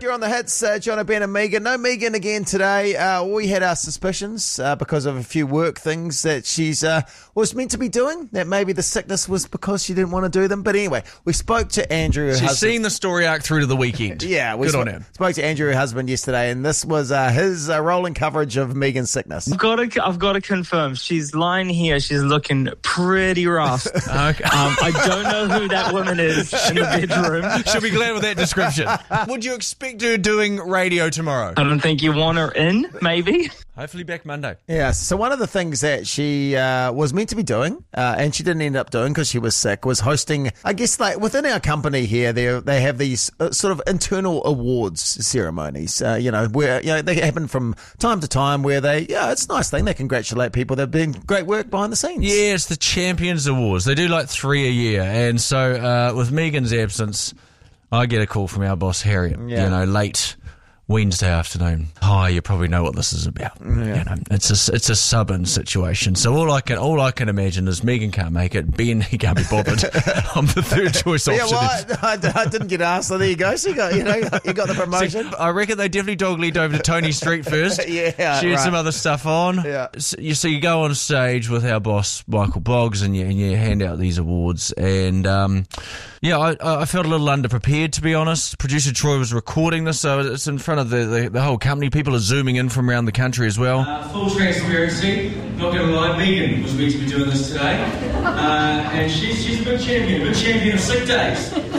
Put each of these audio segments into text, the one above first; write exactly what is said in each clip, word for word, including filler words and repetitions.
You're on the hits, uh, Jono, Ben and Megan. No Megan again today. Uh, we had our suspicions uh, because of a few work things that she's uh, was meant to be doing, that maybe the sickness was because she didn't want to do them. But anyway, we spoke to Andrew, her She's husband. seeing the story arc through to the weekend. Yeah, we Good sp- on him. spoke to Andrew, her husband, yesterday, and this was uh, his uh, rolling coverage of Megan's sickness. I've got to, I've got to confirm, she's lying here. She's looking pretty rough. Okay. Um, I don't know who that woman is in the bedroom. She'll be glad with that description. Would you expect her doing radio tomorrow? I don't think you want her in, maybe. Hopefully back Monday. Yeah, so one of the things that she uh, was meant to be doing, uh, and she didn't end up doing because she was sick, was hosting, I guess, like within our company here, they they have these uh, sort of internal awards ceremonies, uh, you know, where, you know, they happen from time to time where they, yeah, it's a nice thing. They congratulate people that have been great work behind the scenes. Yeah, it's the Champions Awards. They do like three a year. And so uh, with Megan's absence, I get a call from our boss, Harriet, Yeah. you know, late Wednesday afternoon. Hi, you probably know what this is about. Yeah. You know, it's a it's a sub-in situation. So all I can all I can imagine is Megan can't make it. Ben, he can't be bothered. I'm the third choice Yeah, option. well, I, I, I didn't get asked, so there you go. So you got, you know, you got the promotion. See, I reckon they definitely dog-lead over to Tony Street first. Yeah, She had right. some other stuff on. Yeah. So you, so you go on stage with our boss, Michael Boggs, and you, and you hand out these awards. And, um, yeah, I, I felt a little underprepared, to be honest. Producer Troy was recording this, so it's in front of the, the, the whole company. People are zooming in from around the country as well. Uh, full transparency, not going to lie, Megan was meant to be doing this today. Uh, and she's, she's a big champion, a big champion of sick days. So she's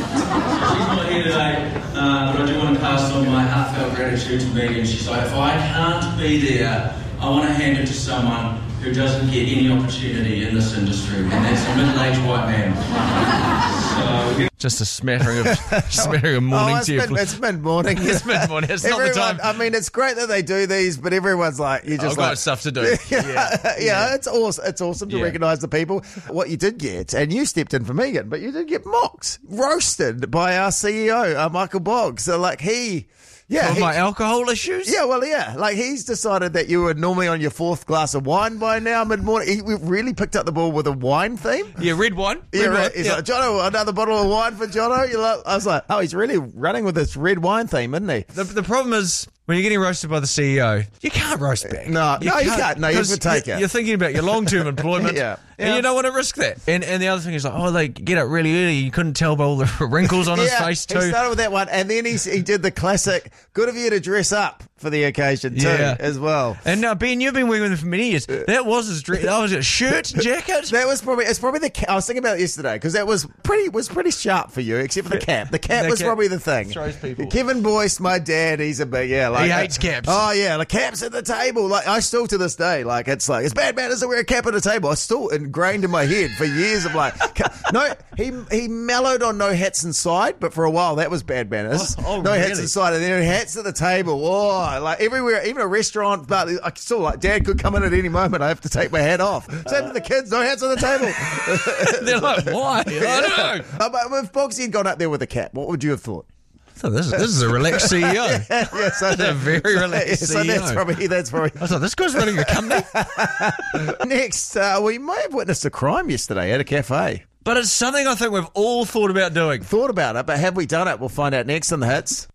not here today, uh, but I do want to pass on my heartfelt gratitude to Megan. She's like, if I can't be there, I want to hand it to someone who doesn't get any opportunity in this industry, and that's a middle-aged white man. So, Just a smattering of smattering of morning Oh, it's, to mid, it's mid-morning. It's mid-morning. It's not the Everyone, time. I mean, it's great that they do these, but everyone's like, you're just I've like... got stuff to do. Yeah, yeah, it's awesome. It's awesome to Yeah. recognise the people. What you did get, and you stepped in for Megan, but you did get mocked, roasted by our C E O, uh, Michael Boggs. So, like, he... Yeah, Of he- my alcohol issues? yeah, well, yeah. Like, he's decided that you were normally on your fourth glass of wine by now, mid-morning. He we really picked up the ball with a wine theme. Yeah, red wine. Red Yeah, wine. right. He's Yeah. like, Jono, another bottle of wine for Jono. You're like, I was like, oh, he's really running with this red wine theme, isn't he? The, the problem is, when you're getting roasted by the C E O, you can't roast back. No, no, you can't. No, you have to 'cause take you're, it. You're thinking about your long-term employment, Yeah. and Yeah. you don't want to risk that. And and the other thing is like, oh, they get up really early. You couldn't tell by all the wrinkles on his Yeah, face he too. started with that one, and then he he did the classic. Good of you to dress up for the occasion too, Yeah. as well. And now, Ben, you've been working with him for many years. That was his dress. That was a shirt, jacket. That was probably it's probably the ca- I was thinking about it yesterday because that was pretty was pretty sharp for you, except for the cap. The cap The was cap probably the thing. throws people. Kevin Boyce, my dad, he's a big yeah. Like, He hates caps. Oh yeah, the caps at the table. Like I still to this day, like it's like it's bad manners to wear a cap at a table. I still ingrained in my head for years of like ca- no. He he mellowed on no hats inside, but for a while that was bad manners. Oh, oh, no hats really? inside, and then hats at the table. Oh, like everywhere, even a restaurant. But I still like Dad could come in at any moment. I have to take my hat off. Same with the kids. No hats on the table. They're like, why? I don't know. Uh, but if Bogsy had gone up there with a cap, what would you have thought? So this, this is a relaxed C E O. Yeah, so That's a very relaxed So C E O. that's probably that's probably. I thought, this guy's running a company. Next, uh, we may have witnessed a crime yesterday at a cafe. But it's something I think we've all thought about doing. Thought about it, but have we done it? We'll find out next on the hits.